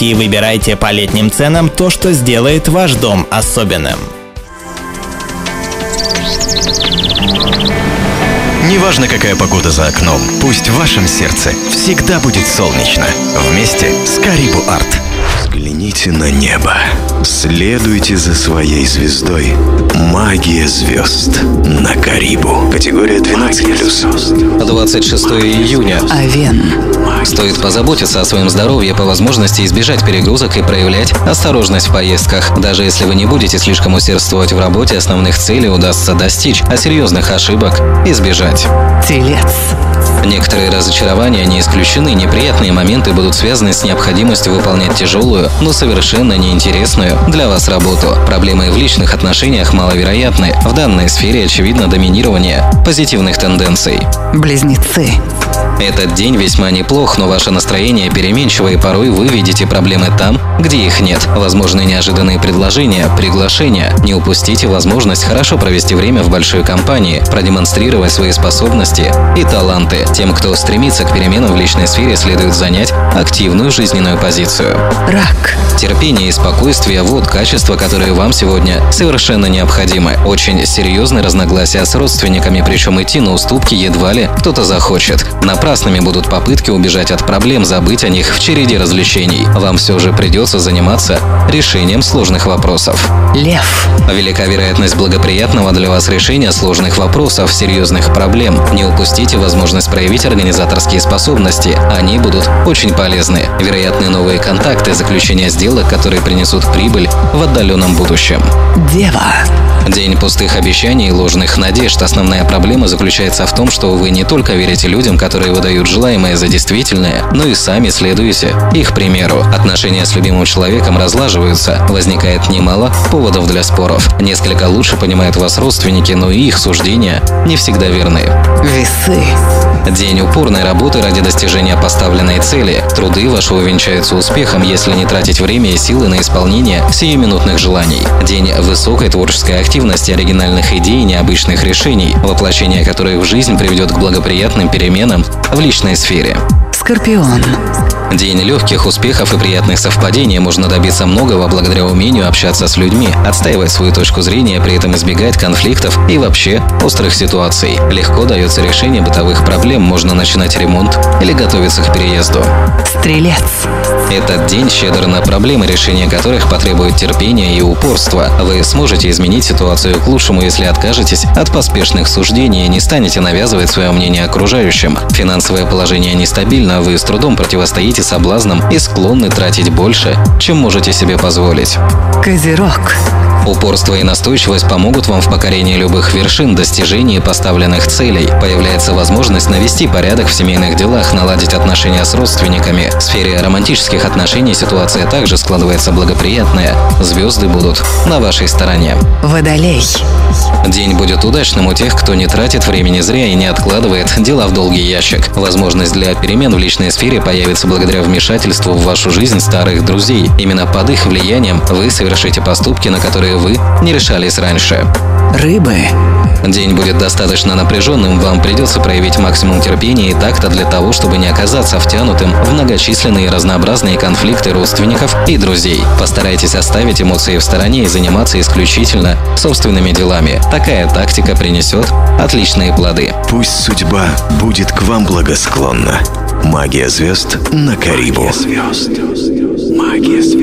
покупайте и выбирайте по летним ценам то, что сделает ваш дом особенным. Неважно, какая погода за окном, пусть в вашем сердце всегда будет солнечно. Вместе с Карибу Арт. Взгляните на небо. Следуйте за своей звездой. Магия звезд на Карибу. Категория 12+. 26 июня. Овен. Стоит позаботиться о своем здоровье, по возможности избежать перегрузок и проявлять осторожность в поездках. Даже если вы не будете слишком усердствовать в работе, основных целей удастся достичь, а серьезных ошибок избежать. Телец. Некоторые разочарования не исключены, неприятные моменты будут связаны с необходимостью выполнять тяжелую, но совершенно неинтересную для вас работу. Проблемы в личных отношениях маловероятны. В данной сфере очевидно доминирование позитивных тенденций. Близнецы. Этот день весьма неплох, но ваше настроение переменчиво, и порой вы видите проблемы там, где их нет. Возможны неожиданные предложения, приглашения. Не упустите возможность хорошо провести время в большой компании, продемонстрировать свои способности и таланты. Тем, кто стремится к переменам в личной сфере, следует занять активную жизненную позицию. Рак. Терпение и спокойствие – вот качества, которые вам сегодня совершенно необходимы. Очень серьезные разногласия с родственниками, причем идти на уступки едва ли кто-то захочет. Напрасными будут попытки убежать от проблем, забыть о них в череде развлечений. Вам все же придется заниматься решением сложных вопросов. Лев. Велика вероятность благоприятного для вас решения сложных вопросов, серьезных проблем. Не упустите возможность проявить организаторские способности. Они будут очень полезны. Вероятны новые контакты, заключение сделок, которые принесут прибыль в отдаленном будущем. Дева. День пустых обещаний и ложных надежд. Основная проблема заключается в том, что вы не только верите людям, которые выдают желаемое за действительное, но и сами следуете их примеру. Отношения с любимым человеком разлаживаются, возникает немало поводов для споров. Несколько лучше понимают вас родственники, но и их суждения не всегда верны. Весы. День упорной работы ради достижения поставленной цели. Труды ваши увенчаются успехом, если не тратить время и силы на исполнение сиюминутных желаний. День высокой творческой активности, оригинальных идей и необычных решений, воплощение которых в жизнь приведет к благоприятным переменам в личной сфере. Скорпион. День легких успехов и приятных совпадений. Можно добиться многого благодаря умению общаться с людьми, отстаивать свою точку зрения, при этом избегать конфликтов и вообще острых ситуаций. Легко дается решение бытовых проблем, можно начинать ремонт или готовиться к переезду. Стрелец. Этот день щедр на проблемы, решение которых потребует терпения и упорства. Вы сможете изменить ситуацию к лучшему, если откажетесь от поспешных суждений и не станете навязывать свое мнение окружающим. Финансовое положение нестабильно, вы с трудом противостоите соблазнам и склонны тратить больше, чем можете себе позволить. Козерог. Упорство и настойчивость помогут вам в покорении любых вершин, достижении поставленных целей. Появляется возможность навести порядок в семейных делах, наладить отношения с родственниками. В сфере романтических отношений ситуация также складывается благоприятная. Звезды будут на вашей стороне. Водолей. День будет удачным у тех, кто не тратит времени зря и не откладывает дела в долгий ящик. Возможность для перемен в личной сфере появится благодаря вмешательству в вашу жизнь старых друзей. Именно под их влиянием вы совершите поступки, на которые вы не решались раньше. Рыбы. День будет достаточно напряженным, вам придется проявить максимум терпения и такта для того, чтобы не оказаться втянутым в многочисленные разнообразные конфликты родственников и друзей. Постарайтесь оставить эмоции в стороне и заниматься исключительно собственными делами. Такая тактика принесет отличные плоды. Пусть судьба будет к вам благосклонна. Магия звезд на Карибу. Магия звезд.